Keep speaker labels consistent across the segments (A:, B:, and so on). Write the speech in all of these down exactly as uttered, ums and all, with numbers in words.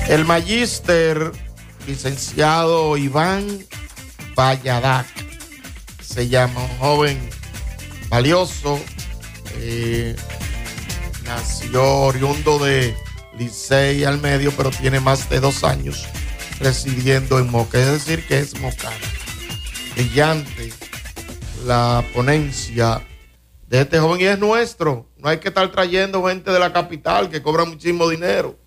A: El magíster licenciado Iván Valladac se llama, un joven valioso, eh, nació oriundo de Licey al Medio, pero tiene más de dos años residiendo en Moca, es decir que es mocano. Brillante la ponencia de este joven y es nuestro. No hay que estar trayendo gente de la capital que cobra muchísimo dinero.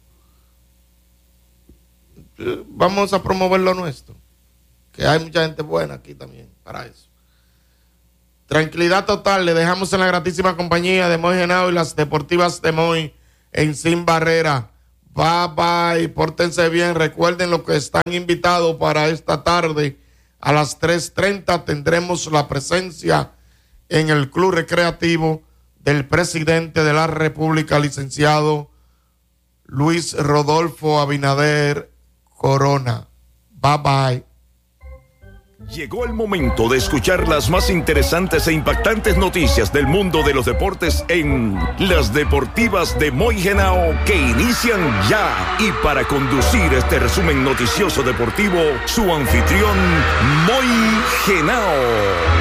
A: Vamos a promover lo nuestro, que hay mucha gente buena aquí también para eso. Tranquilidad total, le dejamos en la gratísima compañía de Moy Henao y las deportivas de Moy en Sin Barrera. Bye bye, pórtense bien, recuerden lo que están invitados para esta tarde. A las tres treinta tendremos la presencia en el Club Recreativo del presidente de la República, licenciado Luis Rodolfo Abinader Corona. Bye bye.
B: Llegó el momento de escuchar las más interesantes e impactantes noticias del mundo de los deportes en Las Deportivas de Moy Henao, que inician ya. Y para conducir este resumen noticioso deportivo, su anfitrión, Moy Henao.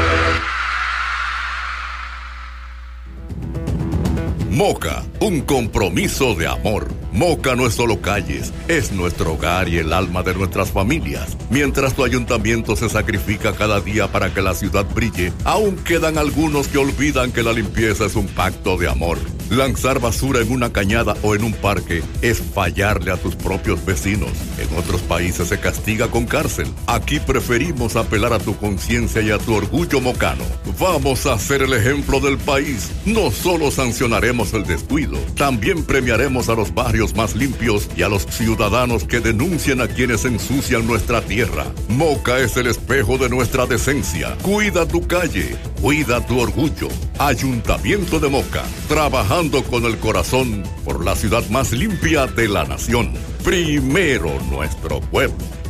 C: Moca, un compromiso de amor. Moca no es solo calles, es nuestro hogar y el alma de nuestras familias. Mientras tu ayuntamiento se sacrifica cada día para que la ciudad brille, aún quedan algunos que olvidan que la limpieza es un pacto de amor. Lanzar basura en una cañada o en un parque es fallarle a tus propios vecinos. En otros países se castiga con cárcel. Aquí preferimos apelar a tu conciencia y a tu orgullo mocano. Vamos a ser el ejemplo del país. No solo sancionaremos el descuido, también premiaremos a los barrios más limpios y a los ciudadanos que denuncien a quienes ensucian nuestra tierra. Moca es el espejo de nuestra decencia. Cuida tu calle, cuida tu orgullo. Ayuntamiento de Moca, trabajando con el corazón por la ciudad más limpia de la nación. Primero nuestro pueblo.